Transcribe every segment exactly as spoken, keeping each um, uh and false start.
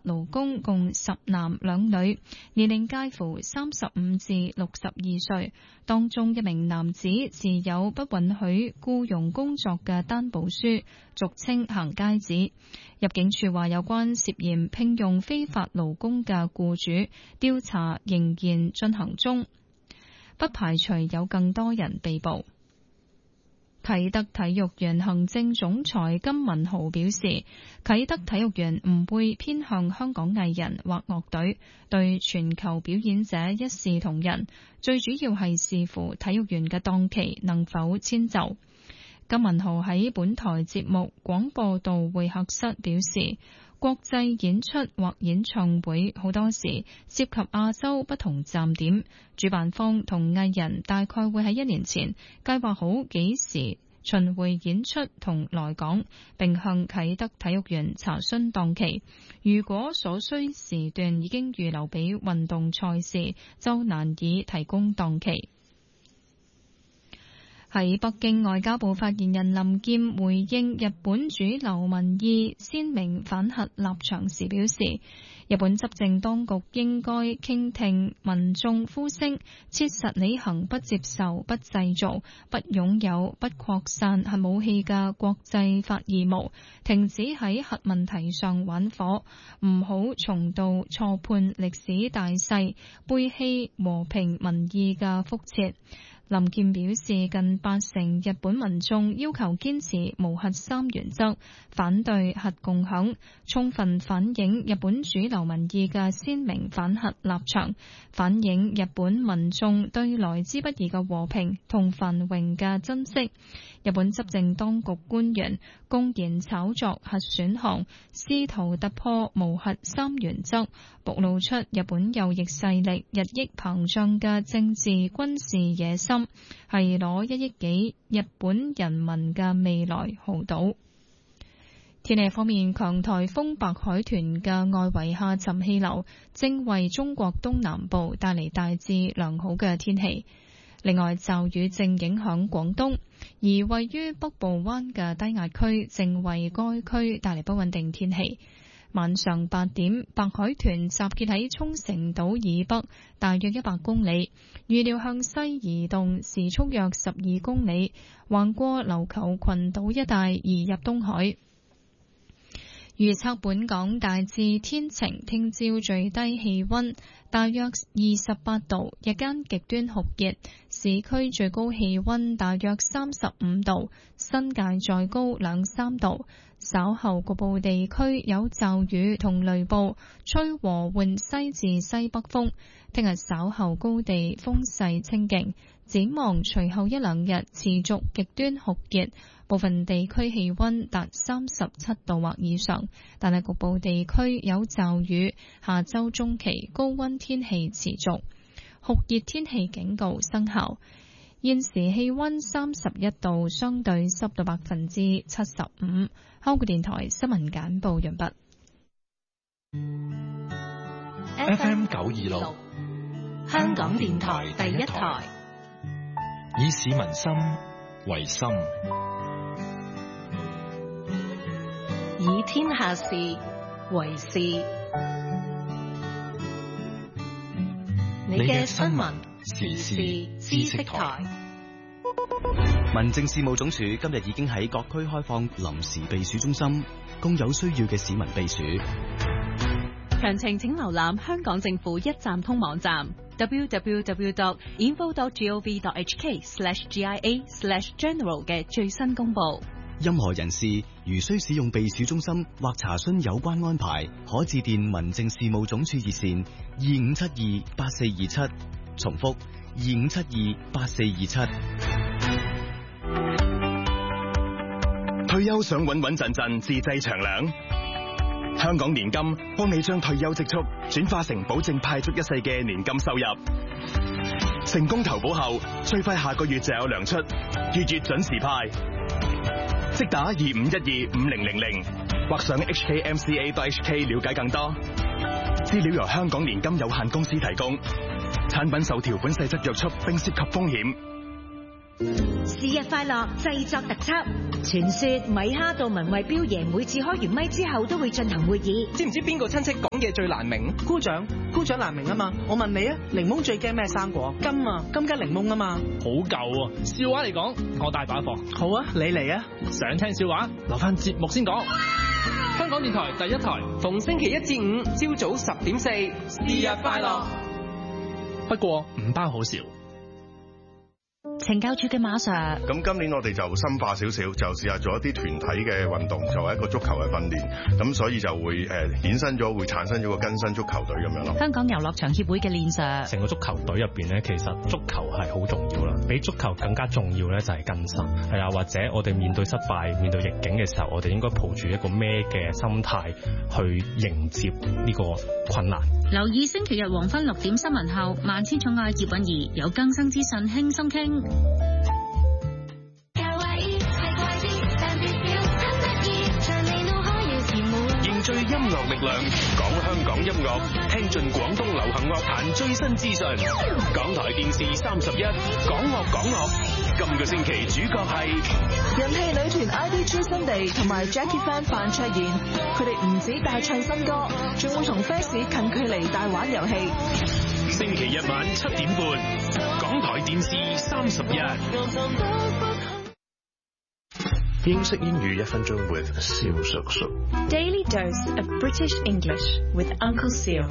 勞工共十男兩女，年齡介乎三十五至六十二歲，當中一名男子持有不允許僱傭工作嘅擔保書，俗稱行街紙。入境處話有關涉嫌聘用非法勞工嘅僱主，調查仍然進行中，不排除有更多人被捕。啟德體育園行政總裁金文豪表示，啟德體育園唔會偏向香港藝人或樂隊，對全球表演者一視同仁，最主要係視乎體育園嘅檔期能否遷就。金文豪喺本台節目廣播道會客室表示，國際演出或演唱會好多時涉及亞洲不同站點，主辦方同藝人大概會喺一年前計劃好幾時巡迴演出同來港，並向啟德體育園查詢檔期。如果所需時段已經預留俾運動賽事，就難以提供檔期。喺北京，外交部發言人林劍回應日本主流民意鮮明反核立場時表示，日本執政當局應該傾聽民眾呼聲，切實履行不接受、不製造、不擁有、不擴散核武器嘅國際法義務，停止喺核問題上玩火，唔好重蹈錯判歷史大勢、背棄和平民意嘅覆轍。林健表示，近八成日本民眾要求堅持無核三原則，反對核共享，充分反映日本主流民意嘅鮮明反核立場，反映日本民眾對來之不易嘅和平同繁榮嘅珍惜。日本執政當局官員公然炒作核選項，試圖突破無核三原則，暴露出日本右翼勢力日益膨脹嘅政治軍事野心，係攞一億幾日本人民嘅未來豪賭。天氣方面，強颱風白海豚嘅外圍下沉氣流正為中國東南部帶嚟大致良好嘅天氣。另外，驟雨正影響廣東，而位於北部灣嘅低壓區正為該區帶嚟不穩定天氣。晚上八點，白海豚集結喺沖繩島以北大約一百公里，預料向西移動，時速約十二公里，橫過琉球群島一帶移入東海。預測本港大致天晴，聽朝最低氣溫大約二十八度，日間極端酷熱，市區最高氣溫大約三十五度，新界再高兩三度。稍後局部地區有驟雨同雷暴，吹和緩西至西北風。聽日稍後高地風勢清勁，展望隨後一兩日持續極端酷熱，部分地區氣溫達三十七度或以上，但係局部地區有驟雨。下周中期高溫天氣持續，酷熱天氣警告生效。現時氣溫三十一度，相對濕度百分之七十五。香港電台新聞簡報完畢。 F M 九二六，香港電台第一台，以市民心為心， 以天下事為事。你嘅新聞時事知識台。 民政事務總署今日已經喺各區開放臨時避暑中心，供有需要嘅市民避暑。 詳情請瀏覽香港政府一站通網站 double-u double-u double-u dot info dot gov dot h k slash g i a slash general 嘅最新公佈。 任何人士如需使用避暑中心或查詢有關安排，可致電民政事務總署熱線二五七二八四二七，重複二五七二八四二七。 退休想穩穩陣陣自製長糧，香港年金幫你將退休積蓄轉化成保證派足一世嘅年金收入。成功投保後，最快下個月就有糧出，月月準時派。即打二五一二五零零零，或上 h k m c a dot h k 了解更多。資料由香港年金有限公司提供，產品受條款細則約束並涉及風險。 是日快樂製作特輯，傳說米哈到文慧標爺每次開完咪之後都會進行會議。 知唔知邊個親戚講嘢最難明？ 姑丈，姑丈難明啊嘛。我問你啊，檸檬最驚咩生果？金啊，金桔檸檬啊嘛。 好舊啊！笑話嚟講，我大把貨。 好啊，你嚟啊！ 想聽笑話，留翻節目先講。香港電台第一台， 逢星期一至五朝早十點四，是日快樂。 不過唔包好笑。 懲教處嘅馬 Sir， 咁今年我哋就深化少少，就試下做一啲團體嘅運動，作為一個足球嘅訓練，咁所以就會誒衍生咗，會產生咗個更新足球隊咁樣咯。 香港遊樂場協會嘅練 Sir， 成個足球隊入邊咧，其實足球係好重要啦，比足球更加重要咧就係更新，係啊，或者我哋面對失敗、面對逆境嘅時候，我哋應該抱住一個咩嘅心態去迎接呢個困難。 留意星期日黃昏六點新聞後，萬千寵愛葉韻儀有更新資訊輕鬆傾。 凝聚音樂力量，講香港音樂，聽盡廣東流行樂壇最新資訊。港台電視三十一，講樂講樂。今個星期主角係人氣女團 I D G Sunday 同埋 Jackie Fan 范卓妍，佢哋唔止大唱新歌，仲會同 fans 近距離大玩遊戲。 星期日晚七點半，港台電視三十一。 英式英語一分鐘 with 蕭叔叔。 Daily dose of British English with Uncle Seal。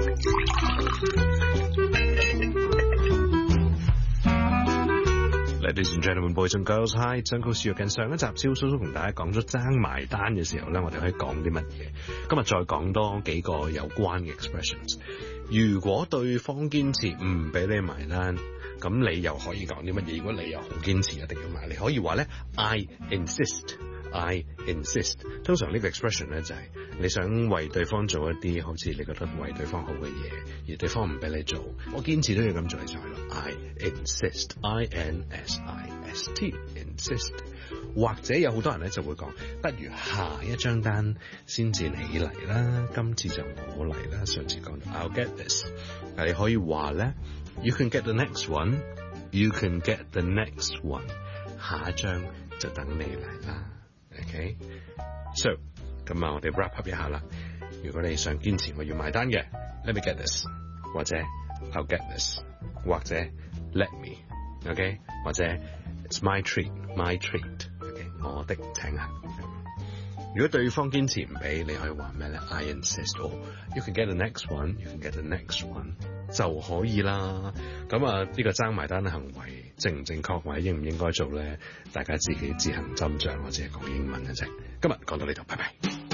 Ladies and gentlemen, boys and girls, hi， Uncle Seal。近上一集蕭叔叔同大家講咗爭埋單嘅時候咧，我哋可以講啲乜嘢？今日再講多幾個有關嘅 expressions。如果對方堅持唔俾你埋單，咁你又可以講啲乜嘢？如果你又好堅持一定要買，你可以話咧 I insist, I insist。通常呢個 expression 咧就係你想為對方做一啲好似你覺得為對方好嘅嘢，而對方唔俾你做，我堅持都要咁做，你就係咯 I insist, I N S I S T, insist。或者有好多人咧就會講，不如下一張單先至你嚟啦，今次就我嚟啦。上次講 I'll get this， 但你可以話咧 You can get the next one, you can get the next one， 下一張就等你嚟啦。OK， so 咁啊，我哋 wrap up 一下啦。如果你想堅持我要買單嘅 ，Let me get this， 或者 I'll get this， 或者 Let me，OK， 或者 It's my treat, my treat，OK， 我的請客。如果對方堅持唔俾，你可以話咩咧 ？I insist， or you can get the next one, you can get the next one 就可以啦。咁啊，呢個爭埋單嘅行為正唔正確，或者應唔應該做咧？大家自己自行斟酌，我只係講英文嘅啫。今日講到呢度，拜拜。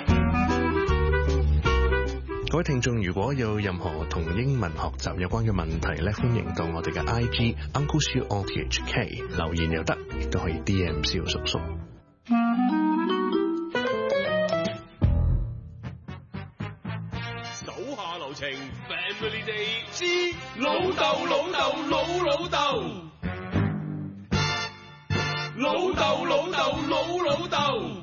各位聽眾，如果有任何同英文學習有關嘅問題咧，歡迎到我哋嘅 I G Uncle Siu O T H K 留言又得，亦都可以 D M 蕭叔叔。 手下留情 ，Family Day 之老豆老豆老老豆，老豆老豆老老豆。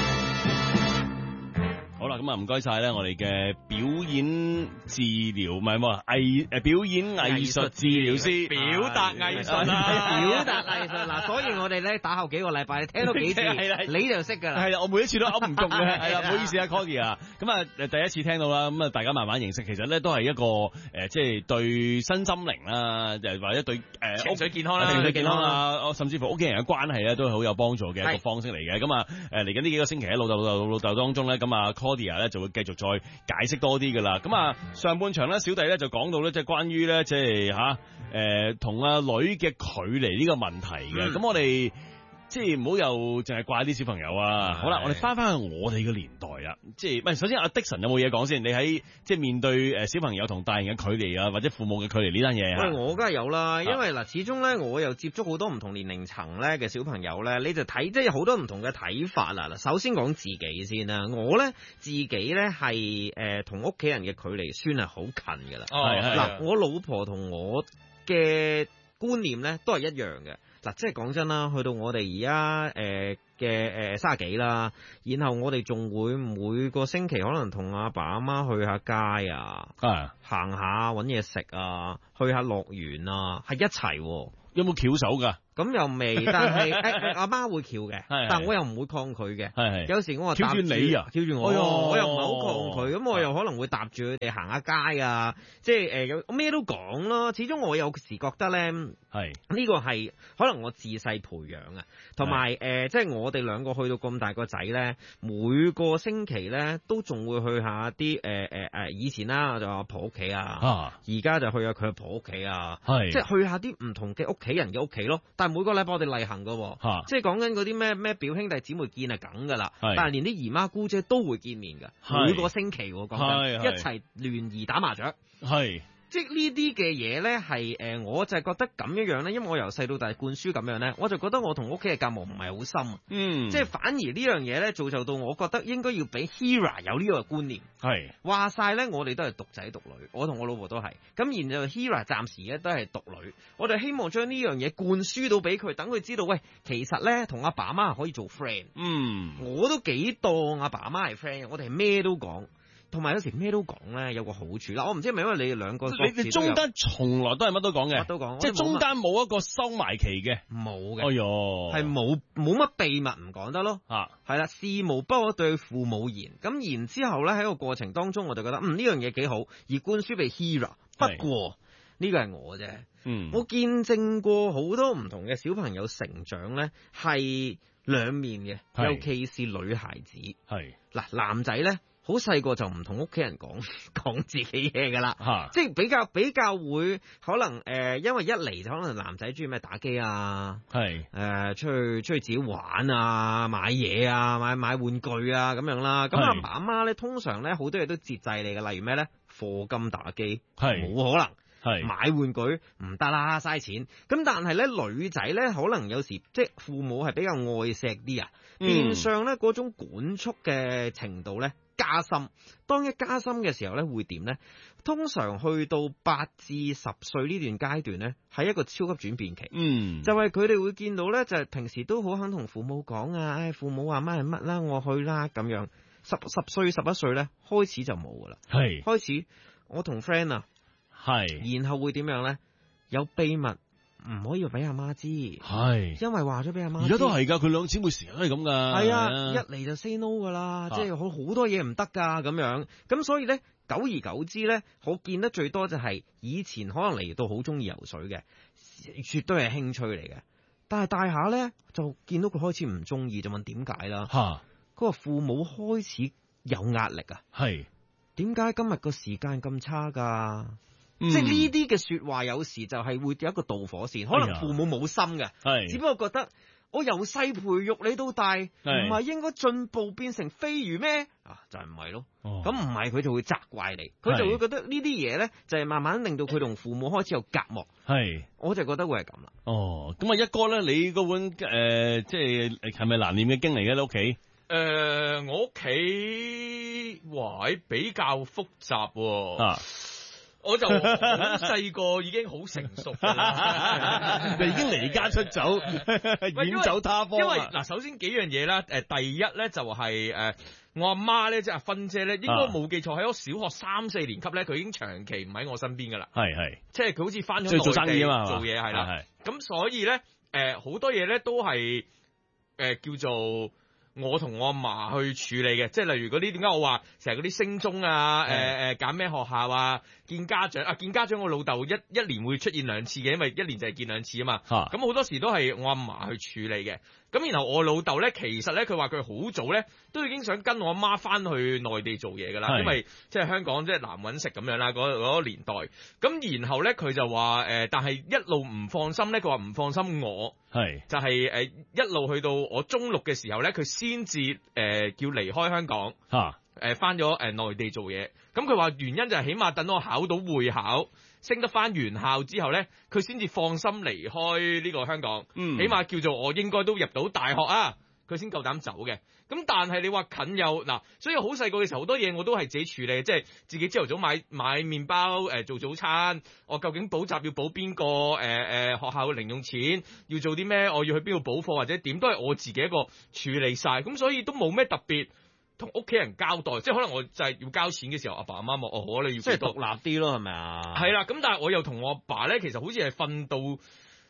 好啦，咁啊唔該晒咧，我哋嘅表演治療唔係冇藝誒表演藝術治療師， 表達藝術啦，表達藝術嗱，所以我哋咧打後幾個禮拜，你聽到幾次，你就識㗎啦。 係啦，我每一次都噏唔中嘅，係啦，唔好意思啊 Cody 啊，咁啊誒第一次聽到啦，咁啊大家慢慢認識，其實咧都係一個誒即係對身心靈啦，誒或者對誒情緒健康啦， 情緒健康啊，甚至乎屋企人嘅關係咧都係好有幫助嘅一個方式嚟嘅。咁啊誒嚟緊呢幾個星期喺老豆老豆老豆當中咧，咁啊 Cody 咧就會繼續再解釋多啲噶啦。咁啊上半場咧，小弟咧就講到咧，即係關於咧即係吓誒同阿女嘅距離呢個問題嘅。咁、嗯、我哋即係唔好又淨係怪啲小朋友啊。好啦，我哋翻翻去我哋嘅年代啊，即係唔係首先阿 Dixon 有冇嘢講先？你喺即係面對誒小朋友同大人嘅距離啊，或者父母嘅距離呢單嘢啊？ 喂，我梗係有啦，因為嗱，始終咧我又接觸好多唔同年齡層咧嘅小朋友咧，你就睇即係好多唔同嘅睇法啦。嗱，首先講自己先啦，我咧自己咧係誒同屋企人嘅距離算係好近噶啦。 係係嗱，我老婆同我嘅觀念咧都係一樣嘅。嗱，即係講真啦，去到我哋而家誒嘅誒卅幾啦，然後我哋仲會每個星期可能同阿爸阿媽去下街啊，行下搵嘢食啊，去下樂園啊，係一齊。有冇翹手噶？ 咁又未，但係誒阿媽會翹嘅，但我又唔會抗拒嘅。 係有時我話翹住你啊， 翹住我，我又唔係好抗拒，咁我又可能會搭住佢哋行下街啊，即係誒咩都講咯。始終我有時覺得咧， 係呢個係可能我自細培養啊，同埋誒即係我哋兩個去到咁大個仔咧，每個星期咧都仲會去下啲誒誒誒以前啦，我就阿婆屋企啊，而家就去下佢阿婆屋企啊，即係去下啲唔同嘅屋企人嘅屋企咯。但係每個禮拜我哋例行噶，即係講緊嗰啲咩咩表兄弟姊妹見係梗噶啦，但係連啲姨媽姑姐都會見面噶，每個星期講緊一齊聯誼打麻雀， 係。 即係呢啲嘅嘢咧，係誒，我就係覺得咁樣樣咧，因為我由細到大灌輸咁樣咧，我就覺得我同屋企嘅隔膜唔係好深， 嗯， 即係反而呢樣嘢咧，造就到我覺得應該要俾 Hera 有呢個觀念， 係話晒咧，我哋都係獨仔獨女，我同我老婆都係，咁然後 Hera 暫時咧都係獨女，我哋希望將呢樣嘢灌輸到俾佢，等佢知道，喂，其實咧同阿爸阿媽可以做 friend， 嗯， 我都幾當阿爸阿媽係 friend，我哋係咩都講。同埋有時咩都講咧，有個好處啦。我唔知係咪因為你哋兩個， 你你中間從來都係乜都講嘅， 乜都講， 即係中間冇一個收埋期嘅， 冇嘅。 哎喲， 係冇冇乜秘密唔講得咯。 啊， 係啦，事無不可對父母言。咁然之後咧喺個過程當中，我就覺得嗯呢樣嘢幾好，而灌輸俾 Hera。不過呢個係我啫， 嗯， 我見證過好多唔同嘅小朋友成長咧，係兩面嘅，尤其是女孩子。 係嗱，男仔咧。好細個就唔同屋企人講講自己嘢噶啦，即係比較比較會可能誒、呃，因為一嚟就可能男仔中意咩打機啊，係誒、呃、出去出去自己玩啊，買嘢啊，買買玩具啊咁樣啦。咁阿爸阿媽咧通常咧好多嘢都節制你嘅，例如咩咧課金打機係冇可能。係買玩具唔得啦，嘥錢。咁但係咧，女仔咧可能有時即係父母係比較愛錫啲啊，嗯、變相咧嗰種管束嘅程度咧加深。當一加深嘅時候咧，會點咧？通常去到八至十歲呢段階段咧，係一個超級轉變期。嗯，就係佢哋會見到咧，就係、是、平時都好肯同父母講啊，唉，父母話乜係乜啦，我去啦咁樣。十十歲十一歲咧，開始就冇噶啦。係開始，我同 friend 啊。係，然後會點樣咧？有秘密唔可以俾阿媽知，係，因為話咗俾阿媽。而家都係噶，佢兩姊妹成日都係咁噶。係啊，一嚟就 say no 噶啦，即係好好多嘢唔得噶咁樣。咁所以咧，久而久之咧，我見得最多就係以前可能嚟到好中意游水嘅，絕對係興趣嚟嘅。但係大下咧，就見到佢開始唔中意，就問點解啦？吓，佢話父母開始有壓力啊。係，點解今日個時間咁差噶？嗯、即係呢啲嘅說話，有時就係會有一個導火線。可能父母冇心嘅，係只不過覺得我由細培育你到大，唔係應該進步變成飛魚咩？啊，就係唔係咯。咁唔係佢就會責怪你，佢就會覺得呢啲嘢咧就係慢慢令到佢同父母開始有隔膜。係，我就覺得會係咁啦。哦，咁啊，一哥咧，你嗰本誒、呃，即係係咪難念嘅經嚟嘅？你屋企？誒、 呃，我屋企哇，比較複雜喎。啊。我就好細個已經好成熟㗎啦， 已經離家出走，遠走他方。 因為嗱，首先幾樣嘢啦，誒，第一咧就係、是、誒，我阿媽咧即係阿芬姐咧，應該冇記錯喺我小學三四年級咧，佢已經長期唔喺我身邊㗎啦。係係，即係佢好似返咗內地做生意啊嘛，做嘢係啦。咁所以咧，誒好多嘢咧都係誒叫做。我同我阿嫲去處理嘅，即係例如嗰啲點解我話成日嗰啲升中啊，誒誒揀咩學校啊，見家長啊，見家長我老豆一一年會出現兩次嘅，因為一年就係見兩次啊嘛。咁、啊、好多時都係我阿嫲去處理嘅。咁然後我老豆咧，其實咧佢話佢好早咧都已經想跟我阿媽翻去內地做嘢㗎啦，因為即係香港即係難揾食咁樣啦，嗰、嗰個年代。咁然後咧佢就話誒、呃，但係一路唔放心咧，佢話唔放心我，係就係、是、誒、呃、一路去到我中六嘅時候咧，佢先至誒叫離開香港，嚇誒翻咗誒內地做嘢。咁佢話原因就係起碼等我考到會考。升得翻原校之後咧，佢先至放心離開呢個香港，嗯、起碼叫做我應該都入到大學啊，佢先夠膽走嘅。咁但係你話近又嗱，所以好細個嘅時候好多嘢我都係自己處理，即係自己朝頭早買買麵包誒、呃、做早餐，我究竟補習要補邊個誒誒學校嘅零用錢，要做啲咩，我要去邊度補課或者點，都係我自己一個處理晒，咁所以都冇咩特別。同屋企人交代，即係可能我就係要交錢嘅時候，阿爸阿媽話：哦，好，你要即係獨立啲咯，係咪啊？係啦，咁但係我又同我阿爸咧，其實好似係瞓到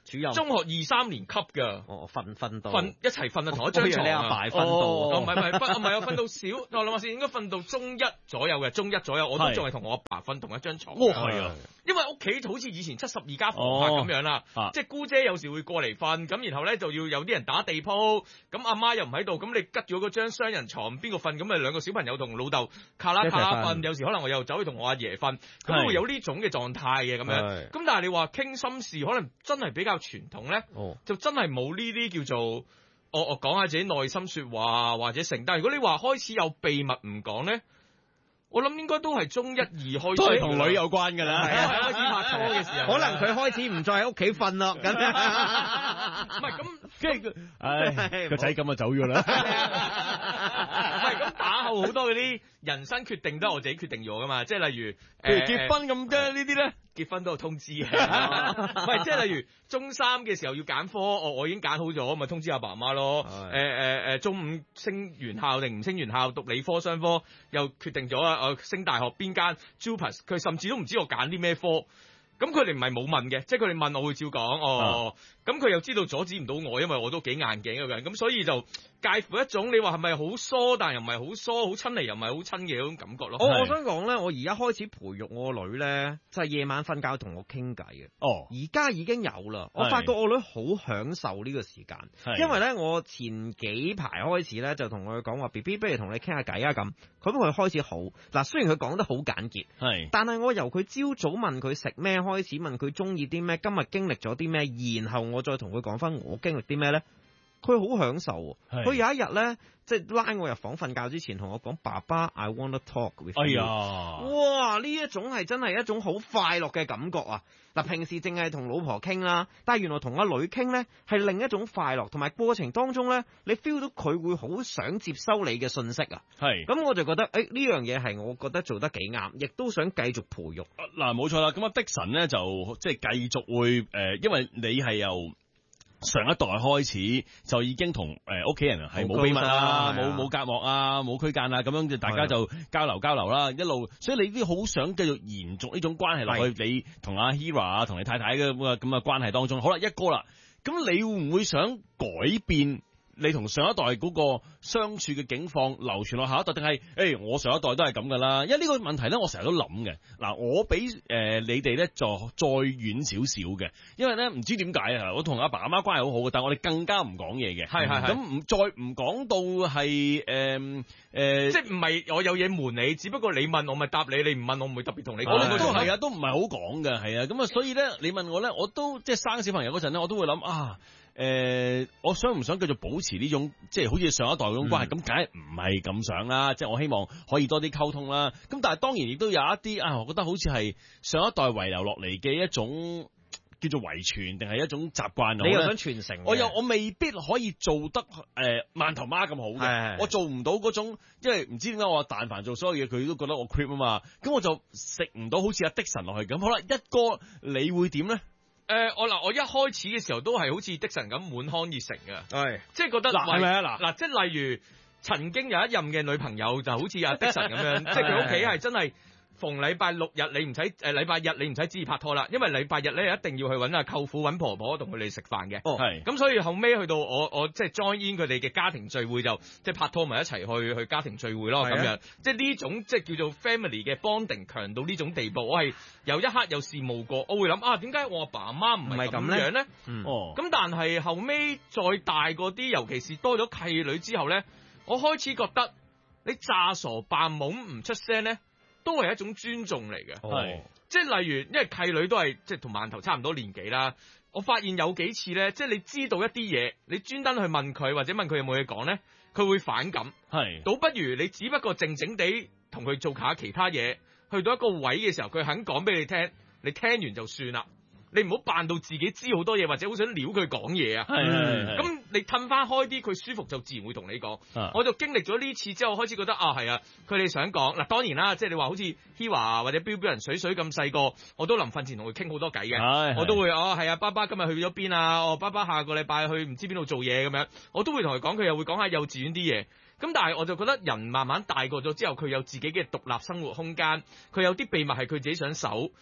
主任， 中學二三年級㗎。 哦，瞓瞓到， 瞓一齊瞓啊，同一張床啊。 你阿爸瞓到， 哦，唔係唔係，瞓唔係我瞓到少，我諗下先，應該瞓到中一左右嘅，中一左右，我都仲係同我阿爸瞓同一張床。 哦，係啊。 因為屋企好似以前七十二家房客咁樣啦， 哦啊、 即係姑姐有時會過嚟瞓，咁然後咧就要有啲人打地鋪，咁阿媽又唔喺度，咁你吉咗嗰張雙人床，邊個瞓？咁咪兩個小朋友同老豆卡拉卡拉瞓，有時可能我又走去同我阿爺瞓，咁會有呢種嘅狀態嘅咁樣。咁但係你話傾心事，可能真係比較傳統咧， 哦、 就真係冇呢啲叫做我我講下自己內心說話或者成。但係如果你話開始有秘密唔講咧。我諗應該都係中一二開始， 都係同女有關㗎啦。 係啊，開始拍拖嘅時候， 可能佢開始唔再喺屋企瞓啦。咁唔係咁， 跟住，唉，個仔咁就走咗啦。 唔係咁打後好多嗰啲人生決定都係我自己決定咗㗎嘛，即係例如， 譬如結婚咁啫，呢啲咧。 結婚都有通知嘅，唔係即係例如中三嘅時候要揀科，我我已經揀好咗，咪通知阿爸阿媽咯。誒誒誒，中五升原校定唔升原校，讀理科商科又決定咗啊！我升大學邊間 Jupas，佢甚至都唔知我揀啲咩科，咁佢哋唔係冇問嘅，即係佢哋問我會照講哦。咁佢、啊、又知道阻止唔到我，因為我都幾硬頸嘅人，咁所以就介乎一種你話係咪好疏，但又唔係好疏，好親嚟又唔係好親嘅嗰種感覺咯。 我我想講咧，我而家開始培育我個女咧，就係、是、夜晚瞓覺同我傾偈嘅。 哦， 而家已經有啦，我發覺我女好享受呢個時間，因為咧我前幾排開始咧就同佢講話 B B 不如同你傾下偈啊咁，咁佢開始好嗱，雖然佢講得好簡潔， 係， 但係我由佢朝早問佢食咩開始，問佢中意啲咩，今日經歷咗啲咩，然後我再同佢講翻我經歷啲咩咧，佢好享受。佢有一日咧，即係拉我入房瞓覺之前，同我講爸爸 ，I want to talk with you。哎呀， 哇！呢一種係真係一種好快樂嘅感覺啊！嗱，平時淨係同老婆傾啦，但係原來同阿女傾咧係另一種快樂，同埋過程當中咧，你 feel 到佢會好想接收你嘅信息啊。 係， 咁我就覺得，誒、欸、呢樣嘢係我覺得做得幾啱，亦都想繼續培育。 嗱，冇錯啦。咁啊，的神咧就即係繼續會誒、呃，因為你係由上一代開始就已經同誒屋企人係冇秘密啊，冇冇隔膜啊，冇區間啊，咁樣就大家就交流交流啦，一路，所以你都好想繼續延續呢種關係落去，你同阿 Hira 啊，同你太太嘅咁嘅咁嘅關係當中，好啦，一哥啦，咁你會唔會想改變你同上一代嗰個相處嘅境況流傳落下一代，定係誒我上一代都係咁噶啦？因為呢個問題咧，我成日都諗嘅。嗱，我比誒、呃、你哋咧就再遠少少嘅，因為咧唔知點解啊，我同阿爸阿媽關係好好嘅，但係我哋更加唔講嘢嘅。係係係。咁唔再唔講到係誒誒，即係唔係我有嘢瞞你，只不過你問我咪答你，你唔問我唔會特別同你講。我都係啊，都唔係好講嘅，係啊。咁啊，所以咧，你問我咧，我都即係生小朋友嗰陣咧，我都會諗啊。誒、呃，我想唔想繼續保持呢種即係好似上一代嗰種關係？咁梗係唔係咁想啦。即係我希望可以多啲溝通啦。咁但係當然亦都有一啲啊，我覺得好似係上一代遺留落嚟嘅一種叫做遺傳，定係一種習慣。 你又想傳承？ 我又我未必可以做得誒饅頭媽咁好嘅。我做唔到嗰種，因為唔知點解我但凡做所有嘢，佢都覺得我 creep 啊嘛。咁我就食唔到好似阿的神落去咁。好啦，一哥你會點咧？ 誒、呃，我嗱，我一開始嘅時候都係好似的神咁滿腔熱誠嘅， 係， 即係覺得嗱，係咪啊？嗱， 嗱，即係例如曾經有一任嘅女朋友就好似阿的神咁樣，即係佢屋企係真係逢禮拜六日你唔使誒禮拜日你唔使旨意拍拖啦，因為禮拜日咧一定要去揾阿舅父揾婆婆同佢哋食飯嘅， 哦，係， 咁所以後尾去到我我即係 join in 佢哋嘅家庭聚會就即係拍拖埋一齊去去家庭聚會咯，咁樣，即係呢種即係叫做 family 嘅 bonding 強到呢種地步，我係有一刻有羨慕過，我會諗啊，點解我阿爸阿媽唔係咁樣咧？ 嗯， 哦，咁但係後尾再大個啲，尤其是多咗契女之後咧，我開始覺得你詐傻扮懵唔出聲咧，都係一種尊重嚟嘅。 係， 即係例如，因為契女都係即係同饅頭差唔多年紀啦。我發現有幾次咧，即係你知道一啲嘢，你專登去問佢或者問佢有冇嘢講咧，佢會反感。 係， 倒不如你只不過靜靜地同佢做下其他嘢，去到一個位嘅時候，佢肯講俾你聽，你聽完就算啦。你唔好扮到自己知好多嘢，或者好想撩佢講嘢啊。係，咁你褪翻開啲，佢舒服就自然會同你講。我就經歷咗呢次之後，開始覺得啊，係啊，佢哋想講嗱，當然啦，即係你話好似 Hira 或者標標人水水咁細個，我都臨瞓前同佢傾好多偈嘅。我都會哦，係啊，爸爸今日去咗邊啊？哦，爸爸下個禮拜去唔知邊度做嘢咁樣，我都會同佢講，佢又會講下幼稚園啲嘢。咁但係我就覺得人慢慢大個咗之後，佢有自己嘅獨立生活空間，佢有啲秘密係佢自己想守。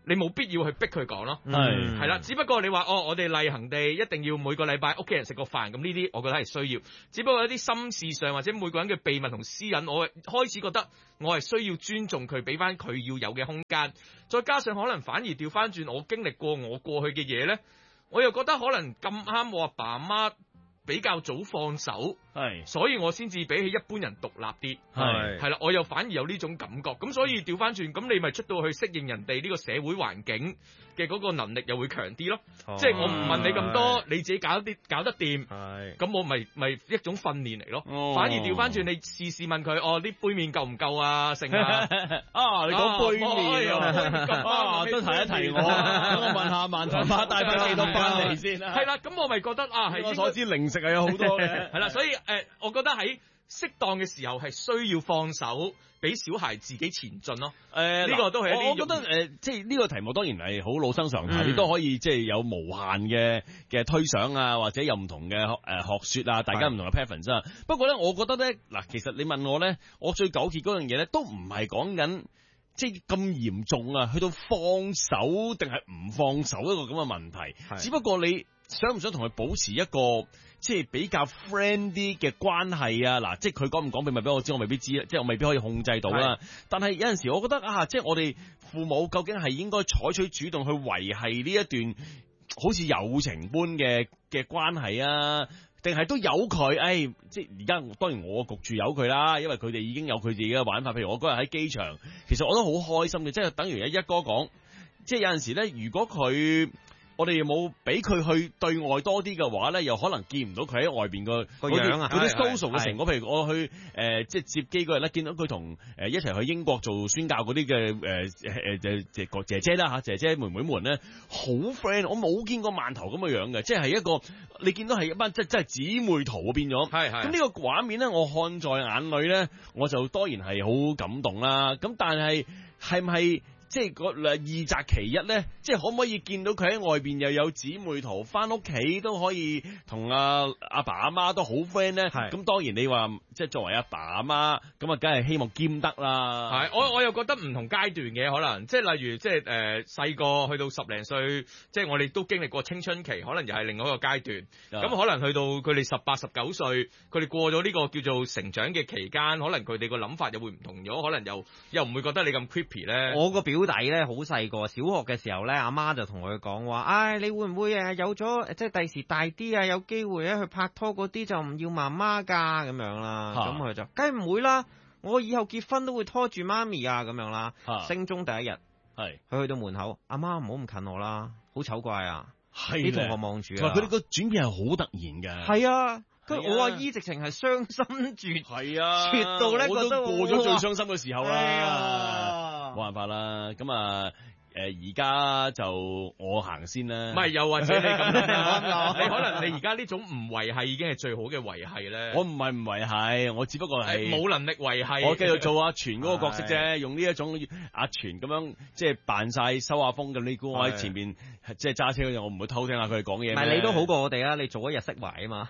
你冇必要去逼佢講咯， 係係啦，只不過你話哦，我哋例行地一定要每個禮拜屋企人食個飯，咁呢啲我覺得係需要。只不過一啲心事上或者每個人嘅秘密同私隱，我開始覺得我係需要尊重佢，俾翻佢要有嘅空間。再加上可能反而調翻轉，我經歷過我過去嘅嘢咧，我又覺得可能咁啱我阿爸阿媽比較早放手， 係， 所以我先至比起一般人獨立啲，係係啦，我又反而有呢種感覺，咁所以調翻轉，咁你咪出到去適應人哋呢個社會環境嘅嗰個能力又會強啲咯，哦、即係我唔問你咁多，你自己搞啲搞得掂，咁我咪咪一種訓練嚟咯，哦、反而調翻轉你試試問佢，哦，啲杯麵夠唔夠啊？成啊， 啊，你講杯麵啊，都提一提我，等我問下萬台花帶翻幾多翻嚟先啦， 係啦，咁我咪覺得啊，係我所知零食係有好多嘅， 係啦，所以誒、呃，我覺得喺適當嘅時候係需要放手，俾小孩自己前進咯。誒、呃，呢個都係一啲， 我覺得誒、呃，即係呢個題目當然係好老生常談，亦、嗯、都可以即係有無限嘅嘅推想啊，或者有唔同嘅誒、呃、學說啊，大家唔同嘅 preference 啊。不過咧，我覺得咧，嗱，其實你問我咧，我最糾結嗰樣嘢咧，都唔係講緊即係咁嚴重啊，去到放手定係唔放手一個咁嘅問題，只不過你想唔想同佢保持一個即係比較 friend 啲嘅關係啊？嗱，即係佢講唔講秘密俾我知，我未必知，即係我未必可以控制到啦。但係有陣時，我覺得啊，即係我哋父母究竟係應該採取主動去維繫呢一段好似友情般嘅嘅關係啊，定係都由佢？誒、哎，即係而家當然我焗住由佢啦，因為佢哋已經有佢自己嘅玩法。譬如我嗰日喺機場，其實我都好開心嘅，即係等於一一哥講，即係有陣時咧，如果佢我哋又冇俾佢去對外多啲嘅話咧，又可能見唔到佢喺外邊個個樣啊， 嗰啲 social 嘅成果。譬如我去誒、呃、即係接機嗰日咧，見到佢同誒一齊去英國做宣教嗰啲嘅誒誒誒姐姐啦嚇，姐姐妹妹們咧好 friend，我冇見過饅頭咁嘅樣嘅，即係一個你見到係一班即係即係姊妹圖變咗。係係。咁呢個畫面咧，我看在眼裏咧，我就當然係好感動啦。咁但係係唔係？即係個二擇其一咧，即係可唔可以見到佢喺外邊又有姊妹圖，翻屋企都可以同阿阿爸阿媽都好 friend 咧？係咁，當然你話即係作為阿爸阿媽，咁啊，梗係希望兼得啦。係，我我又覺得唔同階段嘅可能，即係例如即係誒細個去到十零歲，即係我哋都經歷過青春期，可能又係另外一個階段。咁可能去到佢哋十八十九歲，佢哋過咗呢個叫做成長嘅期間，可能佢哋個諗法又會唔同咗，可能又又唔會覺得你咁 creepy 咧。 我個表表弟咧好細個，小學嘅時候咧，阿媽就同佢講話，唉、哎，你會唔會誒有咗即係第時大啲啊，有機會咧去拍拖嗰啲就唔要媽媽噶咁樣啦。咁佢就梗係唔會啦，我以後結婚都會拖住媽咪啊咁樣啦。升中第一日，係佢去到門口，阿媽唔好咁近我啦，好醜怪啊！啲同學望住啊， 佢哋個轉變係好突然嘅。 係啊。我阿姨直情係傷心絕， 係啊， 絕到咧， 我都過咗最傷心嘅時候啦，冇辦法啦。咁啊，誒而家就我行先啦。 唔係，又或者你咁樣，你可能你而家呢種唔維繫已經係最好嘅維繫咧。 我唔係唔維繫，我只不過係冇能力維繫。 我繼續做阿全嗰個角色啫，用呢一種阿全咁樣即係扮晒收下風咁。你估我喺前面即係揸車嗰陣，我唔會偷聽下佢哋講嘢。 唔係你都好過我哋啦，你早一日釋懷啊嘛，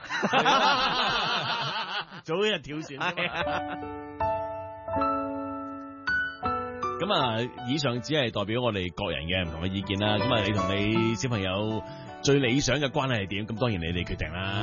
早一日跳船啊嘛。咁啊，以上只係代表我哋個人嘅唔同嘅意見啦。咁啊，你同你小朋友最理想嘅關係係點？咁當然你哋決定啦。